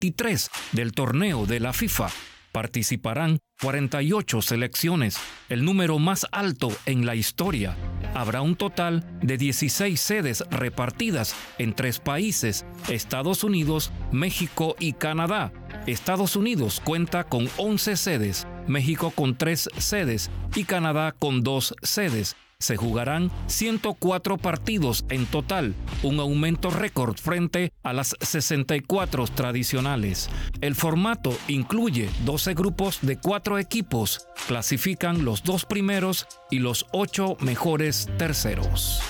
23 del torneo de la FIFA. Participarán 48 selecciones, el número más alto en la historia. Habrá un total de 16 sedes repartidas en 3 países: Estados Unidos, México y Canadá. Estados Unidos cuenta con 11 sedes, México con 3 sedes y Canadá con 2 sedes. Se jugarán 104 partidos en total, un aumento récord frente a las 64 tradicionales. El formato incluye 12 grupos de 4 equipos. Clasifican los 2 primeros y los 8 mejores terceros.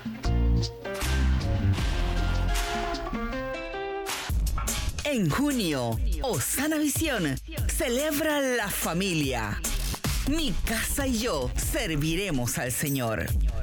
En junio, Osana Visión celebra la familia. Mi casa y yo serviremos al Señor.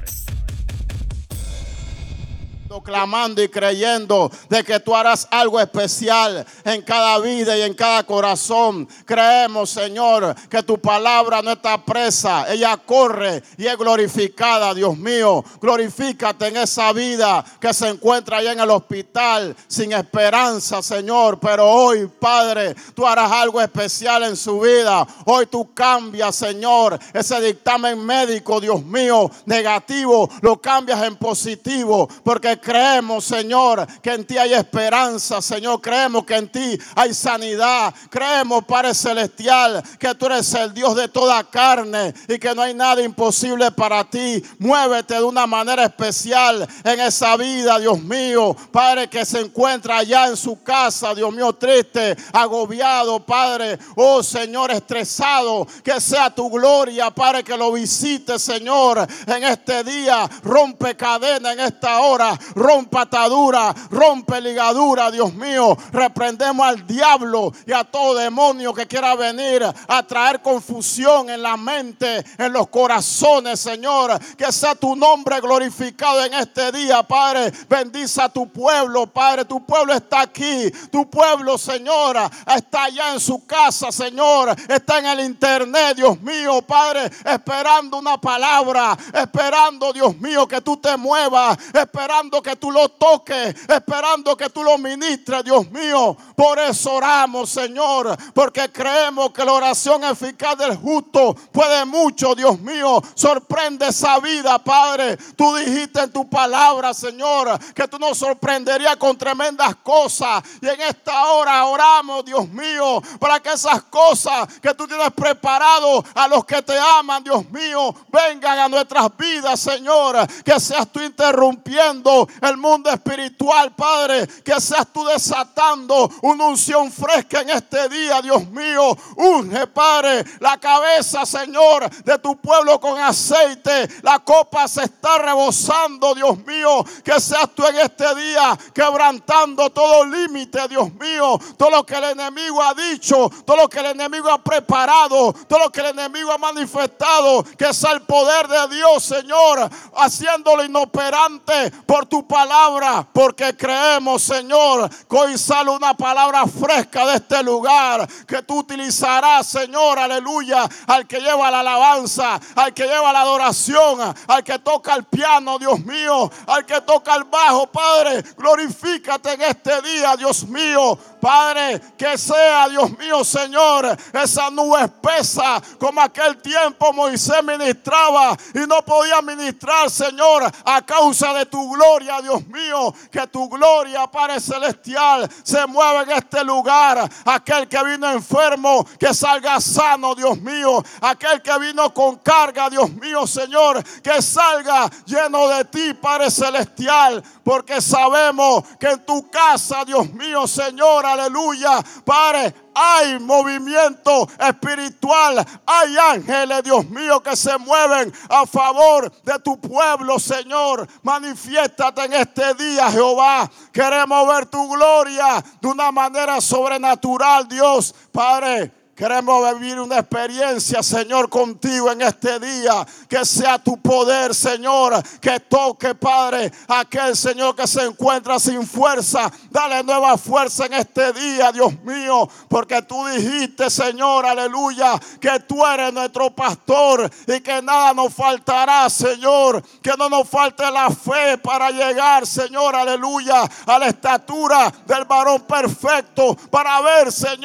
Clamando y creyendo de que tú harás algo especial en cada vida y en cada corazón. Creemos, Señor, que tu palabra no está presa, ella corre y es glorificada. Dios mío, glorifícate en esa vida que se encuentra allá en el hospital sin esperanza, Señor. Pero hoy, Padre, tú harás algo especial en su vida. Hoy tú cambias, Señor, ese dictamen médico, Dios mío, negativo, lo cambias en positivo, porque creemos, Señor, que en ti hay esperanza, Señor. Creemos que en ti hay sanidad. Creemos, Padre Celestial, que tú eres el Dios de toda carne y que no hay nada imposible para ti. Muévete de una manera especial en esa vida, Dios mío. Padre, que se encuentra allá en su casa, Dios mío, triste, agobiado, Padre. Oh, Señor, estresado. Que sea tu gloria, Padre, que lo visite, Señor, en este día. Rompe cadena en esta hora. Rompe atadura, rompe ligadura, Dios mío. Reprendemos al diablo y a todo demonio que quiera venir a traer confusión en la mente, en los corazones, Señor. Que sea tu nombre glorificado en este día, Padre. Bendice a tu pueblo, Padre. Tu pueblo está aquí. Tu pueblo, Señor, está allá en su casa, Señor. Está en el internet, Dios mío, Padre, esperando una palabra, esperando, Dios mío, que tú te muevas, esperando que tú lo toques, esperando que tú lo ministres, Dios mío. Por eso oramos, Señor, porque creemos que la oración eficaz del justo puede mucho, Dios mío. Sorprende esa vida, Padre. Tú dijiste en tu palabra, Señor, que tú nos sorprenderías con tremendas cosas. Y en esta hora oramos, Dios mío, para que esas cosas que tú tienes preparado a los que te aman, Dios mío, vengan a nuestras vidas, Señor. Que seas tú interrumpiendo el mundo espiritual, Padre. Que seas tú desatando una unción fresca en este día, Dios mío. Unge, Padre, la cabeza, Señor, de tu pueblo con aceite. La copa se está rebosando, Dios mío. Que seas tú en este día quebrantando todo límite, Dios mío. Todo lo que el enemigo ha dicho, todo lo que el enemigo ha preparado, todo lo que el enemigo ha manifestado. Que sea el poder de Dios, Señor, haciéndolo inoperante por tu palabra, porque creemos, Señor, que hoy sale una palabra fresca de este lugar, que tú utilizarás, Señor, aleluya, al que lleva la alabanza, al que lleva la adoración, al que toca el piano, Dios mío, al que toca el bajo, Padre. Glorifícate en este día, Dios mío, Padre. Que sea, Dios mío, Señor, esa nube espesa, como aquel tiempo Moisés ministraba y no podía ministrar, Señor, a causa de tu gloria, Dios mío. Que tu gloria, Padre Celestial, se mueva en este lugar. Aquel que vino enfermo, que salga sano, Dios mío. Aquel que vino con carga, Dios mío, Señor, que salga lleno de ti, Padre Celestial. Porque sabemos que en tu casa, Dios mío, Señor, aleluya, Padre, hay movimiento espiritual. Hay ángeles, Dios mío, que se mueven a favor de tu pueblo, Señor. Manifiéstate en este día, Jehová. Queremos ver tu gloria de una manera sobrenatural, Dios. Padre, Queremos vivir una experiencia, Señor, contigo en este día. Que sea tu poder, Señor, que toque, Padre, a aquel, Señor, que se encuentra sin fuerza. Dale nueva fuerza en este día, Dios mío, porque tú dijiste, Señor, aleluya, que tú eres nuestro pastor y que nada nos faltará, Señor. Que no nos falte la fe para llegar, Señor, aleluya, a la estatura del varón perfecto, para ver, Señor,